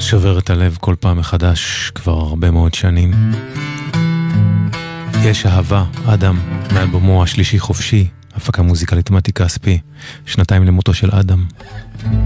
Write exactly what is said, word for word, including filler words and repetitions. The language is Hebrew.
שובר את הלב כל פעם מחדש, כבר הרבה מאוד שנים. יש אהבה, אדם, מאלבומו השלישי חופשי, הפקה מוזיקלית מתי כספי, שנתיים למותו של אדם.